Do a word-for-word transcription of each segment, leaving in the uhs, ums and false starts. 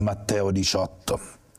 Matteo diciotto.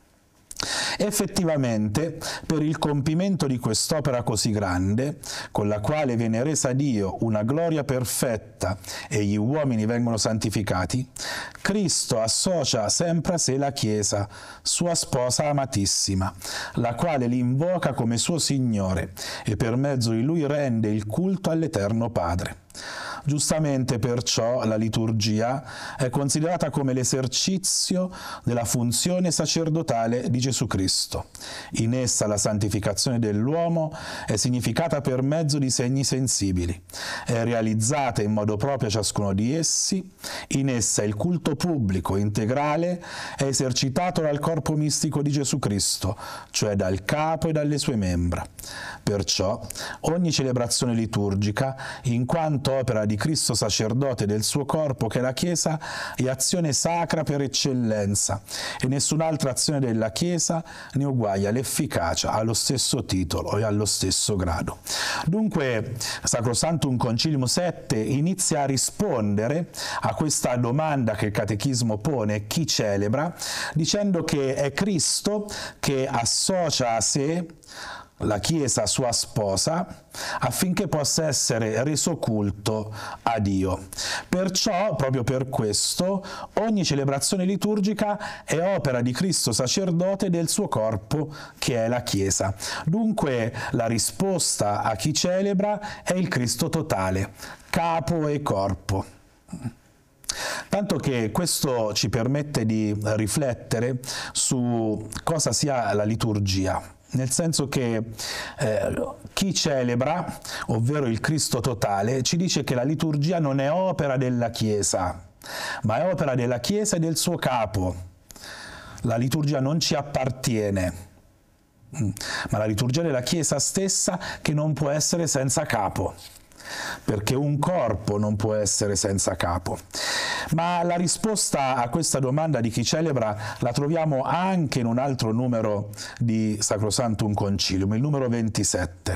Effettivamente, per il compimento di quest'opera così grande, con la quale viene resa a Dio una gloria perfetta e gli uomini vengono santificati, Cristo associa sempre a sé la Chiesa, sua sposa amatissima, la quale li invoca come suo Signore e per mezzo di Lui rende il culto all'Eterno Padre. Giustamente perciò la liturgia è considerata come l'esercizio della funzione sacerdotale di Gesù Cristo. In essa la santificazione dell'uomo è significata per mezzo di segni sensibili, è realizzata in modo proprio a ciascuno di essi, in essa il culto pubblico integrale è esercitato dal corpo mistico di Gesù Cristo, cioè dal capo e dalle sue membra. Perciò ogni celebrazione liturgica, in quanto opera di Cristo sacerdote del suo corpo che è la Chiesa, è azione sacra per eccellenza e nessun'altra azione della Chiesa ne uguaglia l'efficacia allo stesso titolo e allo stesso grado. Dunque Sacrosanctum Concilium sette inizia a rispondere a questa domanda che il Catechismo pone: chi celebra? Dicendo che è Cristo che associa a sé la Chiesa sua sposa affinché possa essere reso culto a Dio. Perciò, proprio per questo, ogni celebrazione liturgica è opera di Cristo sacerdote del suo corpo che è la Chiesa. Dunque la risposta a chi celebra è il Cristo totale, capo e corpo. Tanto che questo ci permette di riflettere su cosa sia la liturgia. Nel senso che eh, chi celebra, ovvero il Cristo totale, ci dice che la liturgia non è opera della Chiesa, ma è opera della Chiesa e del suo capo. La liturgia non ci appartiene, ma la liturgia della Chiesa stessa, che non può essere senza capo, perché un corpo non può essere senza capo. Ma la risposta a questa domanda di chi celebra la troviamo anche in un altro numero di Sacrosanctum Concilium, il numero ventisette.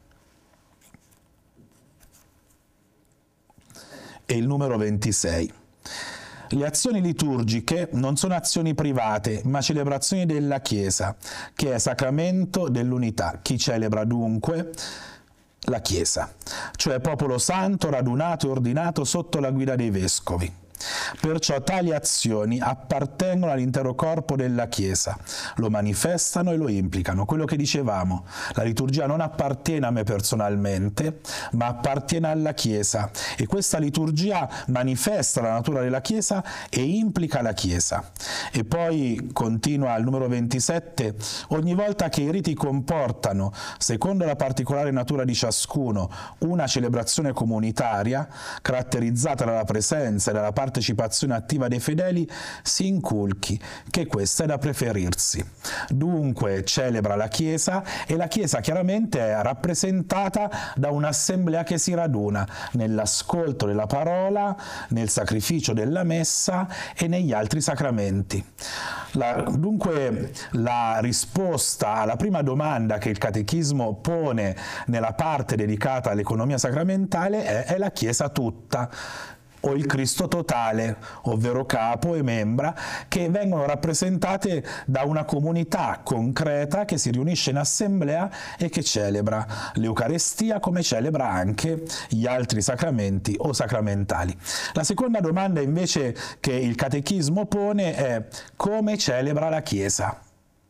E il numero ventisei. Le azioni liturgiche non sono azioni private, ma celebrazioni della Chiesa, che è sacramento dell'unità. Chi celebra dunque? La Chiesa, cioè popolo santo radunato e ordinato sotto la guida dei vescovi. Perciò tali azioni appartengono all'intero corpo della Chiesa, lo manifestano e lo implicano. Quello che dicevamo, la liturgia non appartiene a me personalmente, ma appartiene alla Chiesa, e questa liturgia manifesta la natura della Chiesa e implica la Chiesa. E poi continua al numero ventisette: ogni volta che i riti comportano, secondo la particolare natura di ciascuno, una celebrazione comunitaria caratterizzata dalla presenza e dalla partecipazione attiva dei fedeli, si inculchi che questa è da preferirsi. Dunque celebra la Chiesa, e la Chiesa chiaramente è rappresentata da un'assemblea che si raduna nell'ascolto della parola, nel sacrificio della messa e negli altri sacramenti. La, dunque la risposta alla prima domanda che il Catechismo pone nella parte dedicata all'economia sacramentale è, è la Chiesa tutta, o il Cristo totale, ovvero capo e membra, che vengono rappresentate da una comunità concreta che si riunisce in assemblea e che celebra l'Eucarestia, come celebra anche gli altri sacramenti o sacramentali. La seconda domanda invece che il Catechismo pone è: come celebra la Chiesa?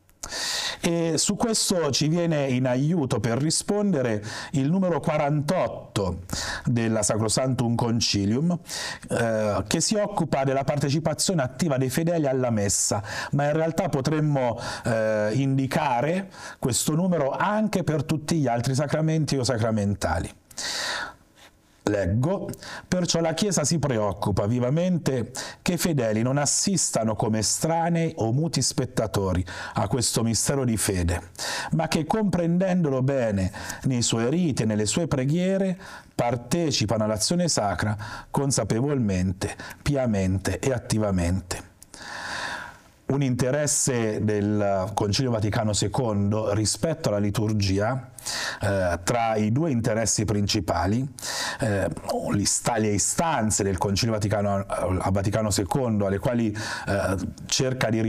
E su questo ci viene in aiuto per rispondere il numero quarantotto della Sacrosanctum Concilium, eh, che si occupa della partecipazione attiva dei fedeli alla messa, ma in realtà potremmo eh, indicare questo numero anche per tutti gli altri sacramenti o sacramentali. Leggo: perciò la Chiesa si preoccupa vivamente che i fedeli non assistano come estranei o muti spettatori a questo mistero di fede, ma che, comprendendolo bene nei suoi riti e nelle sue preghiere, partecipano all'azione sacra consapevolmente, piamente e attivamente. un interesse del Concilio Vaticano secondo rispetto alla liturgia, eh, tra i due interessi principali, eh, le istanze del Concilio Vaticano, a Vaticano secondo, alle quali eh, cerca di